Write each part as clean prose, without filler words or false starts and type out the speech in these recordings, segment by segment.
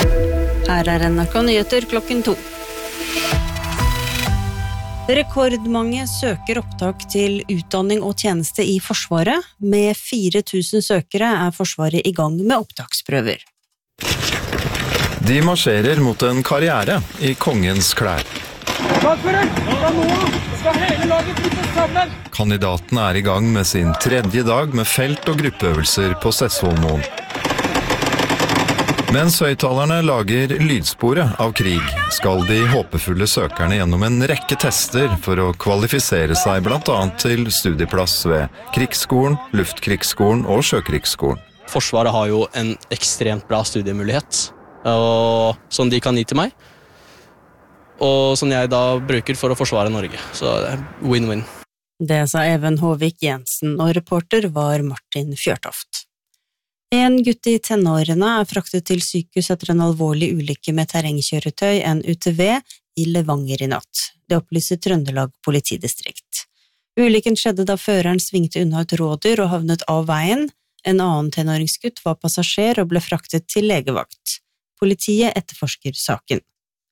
Her NRK Nyheter klokken 2. Rekordmange søker opptak til utdanning og tjeneste i Forsvaret. Med 4000 søkere Forsvaret i gang med opptaksprøver. De marsjerer mot en karriere i kongens klær. Kandidatene i gang med sin tredje dag med felt- og gruppeøvelser på Sessvollmoen. Mens høyttalerne lager lydsporet av krig, skal de håpefulle søkerne gjennom en rekke tester for å kvalifisere seg blant annet til studieplass ved Krigsskolen, Luftkrigsskolen og Sjøkrigsskolen. Forsvaret har jo en ekstremt bra studiemulighet, som de kan gi til meg, og som jeg da bruker for å forsvare Norge. Så det win-win. Det sa Even Håvik Jensen, og reporter var Martin Fjørtoft. En gutt i tenårene fraktet til sykehus etter en alvorlig ulykke med terrengkjøretøy, en UTV, i Levanger i natt. Det opplyser Trøndelag politidistrikt. Ulykken skjedde da føreren svingte unna et rådyr og havnet av veien. En annen tenåringsgutt var passasjer og ble fraktet til legevakt. Politiet etterforsker saken.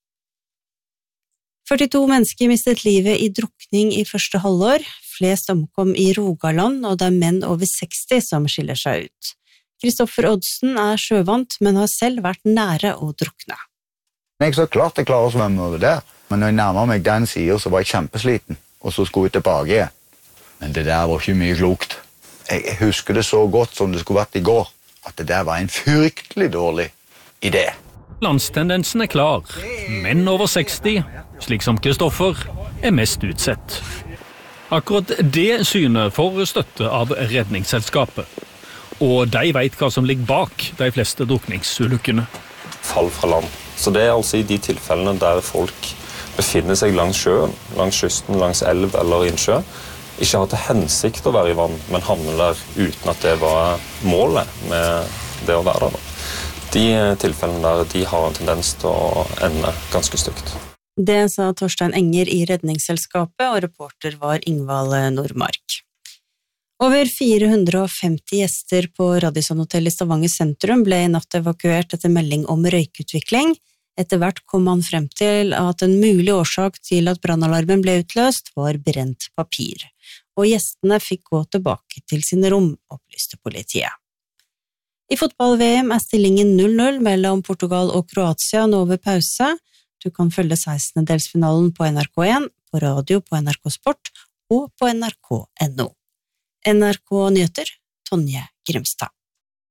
42 mennesker mistet livet i drukning i første halvår. Flest omkom i Rogaland, og det menn over 60 som skiller seg ut. Kristoffer Oddsen sjøvant, men har selv vært nære å drukne. Jeg så klart jeg klarer å svømme over der, men når jeg nærmer meg den siden, så var jeg kjempesliten, og så skulle jeg tilbake igjen. Men det der var ikke mye klokt. Jeg husker det så godt som det skulle vært i går, at det der var en fryktelig dårlig idé. Landstendensen klar. Menn over 60, slik som Kristoffer, mest utsett. Akkurat det synet får støtte av Redningsselskapet. Og de vet hva som ligger bak de fleste drukningsulykkene. Fall fra land. Så det altså i de tilfellene der folk befinner seg langs sjøen, langs kysten, langs elv eller innsjø, ikke har til hensikt å være i vann, men havner der uten at det var målet med det å være der. De tilfellene der, de har en tendens til å ende ganske stygt. Det sa Torstein Enger i Redningsselskapet, og reporter var Ingvald Nordmark. Over 450 gjester på Radisson Hotel i Stavanger sentrum ble i natt evakuert etter melding om røykutvikling. Etter hvert kom man frem til at en mulig årsak til at brannalarmen ble utløst var brent papir, og gjestene fikk gå tilbake til sine rom, opplyste politiet. I fotball-VM stillingen 0-0 mellom Portugal og Kroatia nå ved pause. Du kan følge 16-delsfinalen på NRK1, på radio på NRK Sport og på NRK.no. NRK Nyheter, Tonje Grimstad.